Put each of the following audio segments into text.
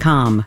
AmericanPublicMedia.com.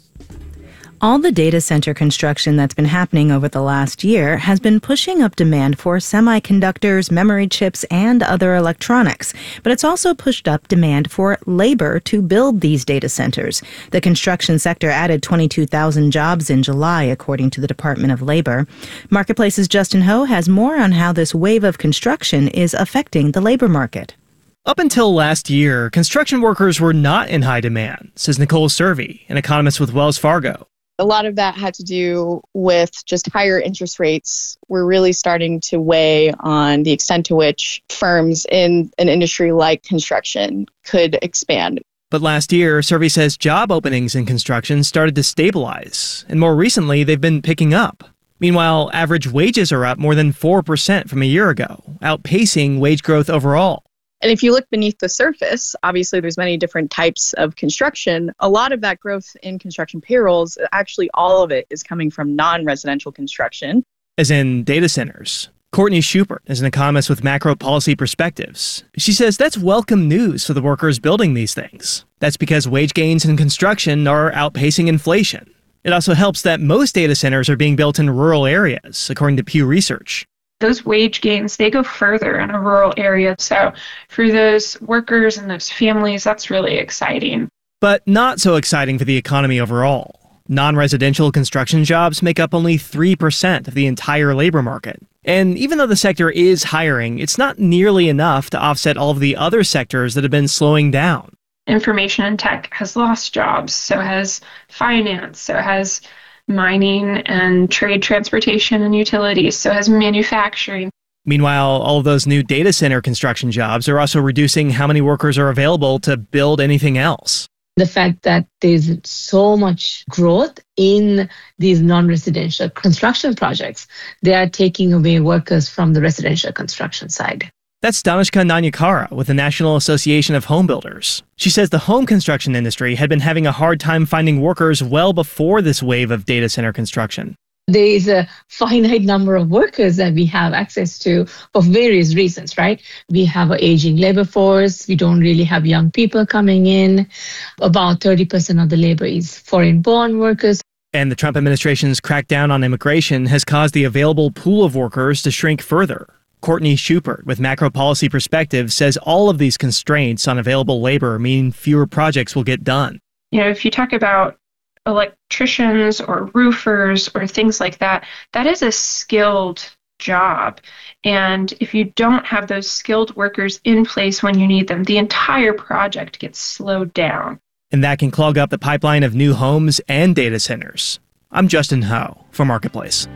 All the data center construction that's been happening over the last year has been pushing up demand for semiconductors, memory chips, and other electronics. But it's also pushed up demand for labor to build these data centers. The construction sector added 22,000 jobs in July, according to the Department of Labor. Marketplace's Justin Ho has more on how this wave of construction is affecting the labor market. Up until last year, construction workers were not in high demand, says Nicole Cervi, an economist with Wells Fargo. A lot of that had to do with just higher interest rates were really starting to weigh on the extent to which firms in an industry like construction could expand. But last year, Cervi says job openings in construction started to stabilize, and more recently, they've been picking up. Meanwhile, average wages are up more than 4% from a year ago, outpacing wage growth overall. And if you look beneath the surface, obviously there's many different types of construction. A lot of that growth in construction payrolls, actually all of it is coming from non-residential construction. As in data centers. Courtney Schubert is an economist with Macro Policy Perspectives. She says that's welcome news for the workers building these things. That's because wage gains in construction are outpacing inflation. It also helps that most data centers are being built in rural areas, according to Pew Research. Those wage gains, they go further in a rural area. So for those workers and those families, that's really exciting. But not so exciting for the economy overall. Non-residential construction jobs make up only 3% of the entire labor market. And even though the sector is hiring, it's not nearly enough to offset all of the other sectors that have been slowing down. Information and tech has lost jobs, so has finance, so has mining and trade, transportation, and utilities, so has manufacturing. Meanwhile, all of those new data center construction jobs are also reducing how many workers are available to build anything else. The fact that there's so much growth in these non-residential construction projects, they are taking away workers from the residential construction side. That's Danishka Nanyakara with the National Association of Home Builders. She says the home construction industry had been having a hard time finding workers well before this wave of data center construction. There is a finite number of workers that we have access to for various reasons, right? We have an aging labor force. We don't really have young people coming in. About 30% of the labor is foreign-born workers. And the Trump administration's crackdown on immigration has caused the available pool of workers to shrink further. Courtney Schubert with Macro Policy Perspectives says all of these constraints on available labor mean fewer projects will get done. You know, if you talk about electricians or roofers or things like that, that is a skilled job. And if you don't have those skilled workers in place when you need them, the entire project gets slowed down. And that can clog up the pipeline of new homes and data centers. I'm Justin Ho for Marketplace.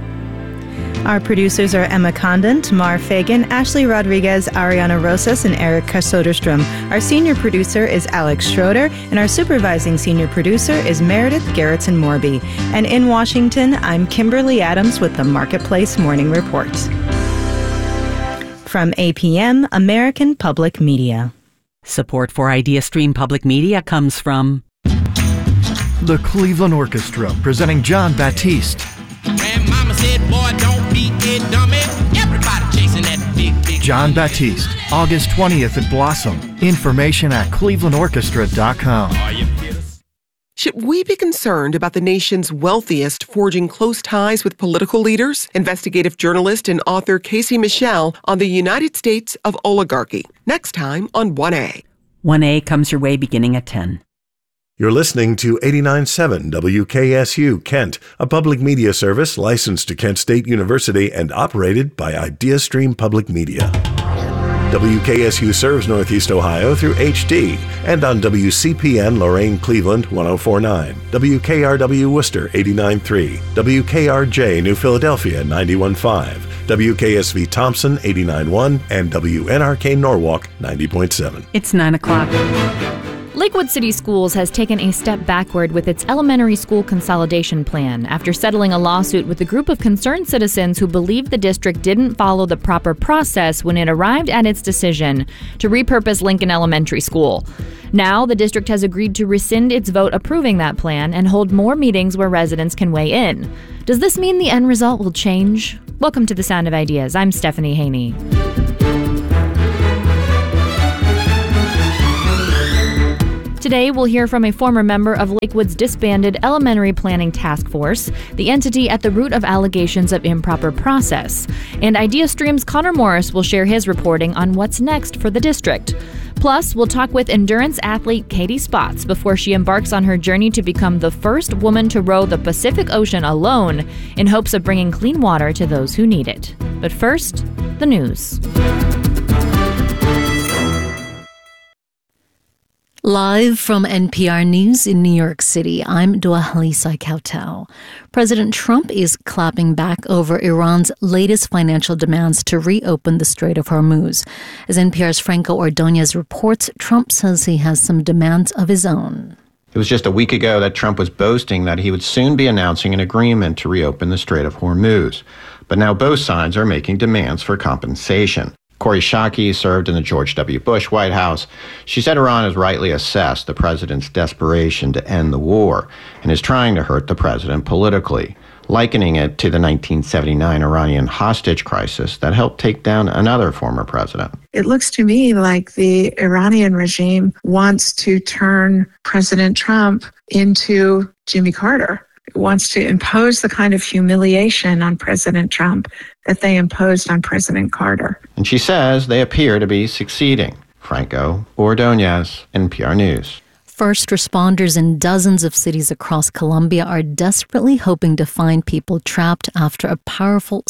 Our producers are Emma Condon, Tamar Fagan, Ashley Rodriguez, Ariana Rosas, and Erica Soderstrom. Our senior producer is Alex Schroeder, and our supervising senior producer is Meredith Gerritsen-Morby. And in Washington, I'm Kimberly Adams with the Marketplace Morning Report. From APM, American Public Media. Support for IdeaStream Public Media comes from the Cleveland Orchestra, presenting John Batiste. Grandmama said, boy, don't be a dummy. Everybody chasing that big John Batiste, August 20th at Blossom. Information at clevelandorchestra.com. Should we be concerned about the nation's wealthiest forging close ties with political leaders? Investigative journalist and author Casey Michelle on the United States of Oligarchy. Next time on 1A. 1A comes your way beginning at 10. You're listening to 89.7 WKSU Kent, a public media service licensed to Kent State University and operated by IdeaStream Public Media. WKSU serves Northeast Ohio through HD and on WCPN Lorain Cleveland 104.9, WKRW Worcester 89.3, WKRJ New Philadelphia 91.5, WKSV Thompson 89.1, and WNRK Norwalk 90.7. It's 9 o'clock. Lakewood City Schools has taken a step backward with its elementary school consolidation plan after settling a lawsuit with a group of concerned citizens who believe the district didn't follow the proper process when it arrived at its decision to repurpose Lincoln Elementary School. Now, the district has agreed to rescind its vote approving that plan and hold more meetings where residents can weigh in. Does this mean the end result will change? Welcome to The Sound of Ideas. I'm Stephanie Haney. Today, we'll hear from a former member of Lakewood's disbanded Elementary Planning Task Force, the entity at the root of allegations of improper process. And IdeaStream's Connor Morris will share his reporting on what's next for the district. Plus, we'll talk with endurance athlete Katie Spotts before she embarks on her journey to become the first woman to row the Pacific Ocean alone in hopes of bringing clean water to those who need it. But first, the news. Live from NPR News in New York City, I'm Dua-Halisa Kautal. President Trump is clapping back over Iran's latest financial demands to reopen the Strait of Hormuz. As NPR's Franco Ordonez reports, Trump says he has some demands of his own. It was just a week ago that Trump was boasting that he would soon be announcing an agreement to reopen the Strait of Hormuz. But now both sides are making demands for compensation. Kori Schake served in the George W. Bush White House. She said Iran has rightly assessed the president's desperation to end the war and is trying to hurt the president politically, likening it to the 1979 Iranian hostage crisis that helped take down another former president. It looks to me like the Iranian regime wants to turn President Trump into Jimmy Carter. It wants to impose the kind of humiliation on President Trump that they imposed on President Carter. And she says they appear to be succeeding. Franco Ordonez, NPR News. First responders in dozens of cities across Colombia are desperately hoping to find people trapped after a powerful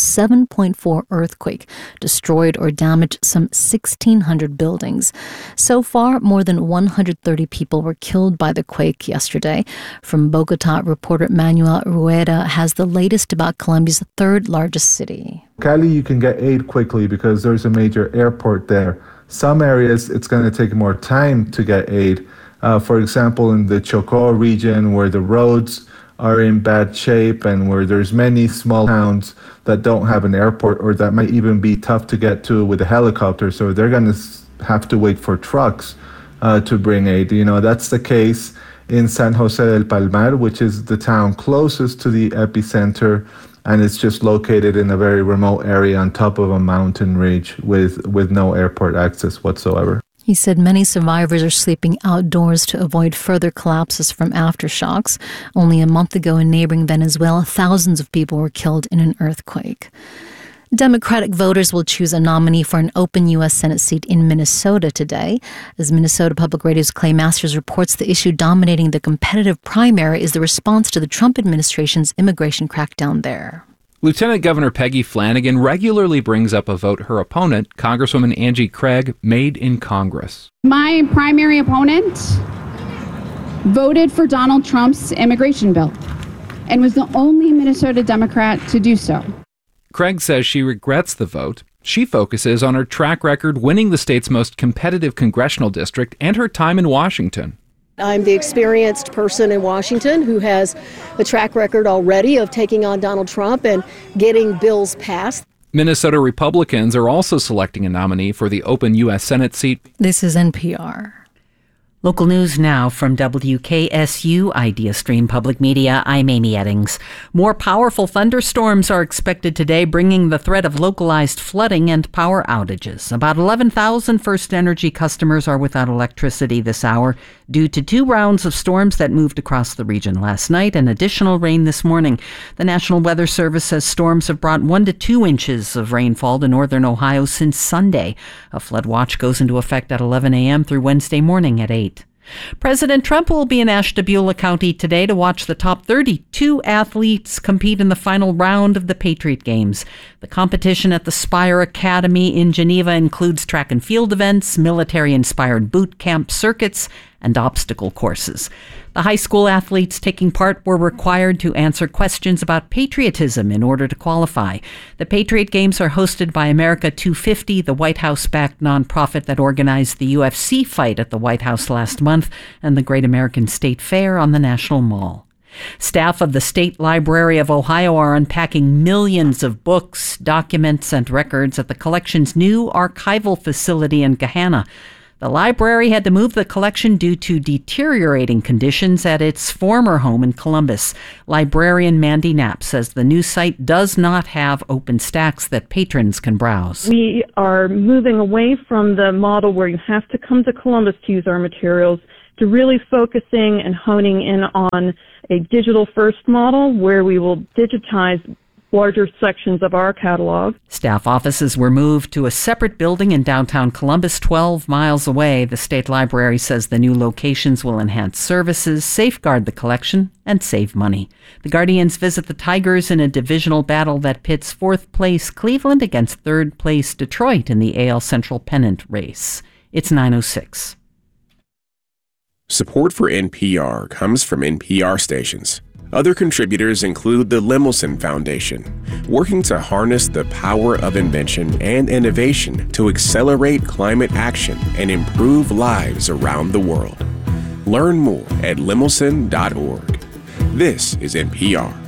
7.4 earthquake destroyed or damaged some 1,600 buildings. So far, more than 130 people were killed by the quake yesterday. From Bogota, reporter Manuel Rueda has the latest about Colombia's third largest city. Cali, you can get aid quickly because there's a major airport there. Some areas, it's going to take more time to get aid. For example, in the Chocó region, where the roads are in bad shape and where there's many small towns that don't have an airport or that might even be tough to get to with a helicopter. So they're going to have to wait for trucks to bring aid. You know, that's the case in San José del Palmar, which is the town closest to the epicenter. And it's just located in a very remote area on top of a mountain ridge with no airport access whatsoever. He said many survivors are sleeping outdoors to avoid further collapses from aftershocks. Only a month ago in neighboring Venezuela, thousands of people were killed in an earthquake. Democratic voters will choose a nominee for an open U.S. Senate seat in Minnesota today. As Minnesota Public Radio's Clay Masters reports, the issue dominating the competitive primary is the response to the Trump administration's immigration crackdown there. Lieutenant Governor Peggy Flanagan regularly brings up a vote her opponent, Congresswoman Angie Craig, made in Congress. My primary opponent voted for Donald Trump's immigration bill and was the only Minnesota Democrat to do so. Craig says she regrets the vote. She focuses on her track record winning the state's most competitive congressional district and her time in Washington. I'm the experienced person in Washington who has a track record already of taking on Donald Trump and getting bills passed. Minnesota Republicans are also selecting a nominee for the open U.S. Senate seat. This is NPR. Local news now from WKSU IdeaStream Public Media. I'm Amy Eddings. More powerful thunderstorms are expected today, bringing the threat of localized flooding and power outages. About 11,000 FirstEnergy customers are without electricity this hour due to 2 rounds of storms that moved across the region last night and additional rain this morning. The National Weather Service says storms have brought 1 to 2 inches of rainfall to northern Ohio since Sunday. A flood watch goes into effect at 11 a.m. through Wednesday morning at 8. President Trump will be in Ashtabula County today to watch the top 32 athletes compete in the final round of the Patriot Games. The competition at the Spire Academy in Geneva includes track and field events, military-inspired boot camp circuits, and obstacle courses. The high school athletes taking part were required to answer questions about patriotism in order to qualify. The Patriot Games are hosted by America 250, the White House-backed nonprofit that organized the UFC fight at the White House last month and the Great American State Fair on the National Mall. Staff of the State Library of Ohio are unpacking millions of books, documents, and records at the collection's new archival facility in Gahanna. The library had to move the collection due to deteriorating conditions at its former home in Columbus. Librarian Mandy Knapp says the new site does not have open stacks that patrons can browse. We are moving away from the model where you have to come to Columbus to use our materials to really focusing and honing in on a digital-first model where we will digitize larger sections of our catalog. Staff offices were moved to a separate building in downtown Columbus, 12 miles away. The State Library says the new locations will enhance services, safeguard the collection, and save money. The Guardians visit the Tigers in a divisional battle that pits 4th place Cleveland against 3rd place Detroit in the AL Central pennant race. It's 9:06. Support for NPR comes from NPR stations. Other contributors include the Lemelson Foundation, working to harness the power of invention and innovation to accelerate climate action and improve lives around the world. Learn more at lemelson.org. This is NPR.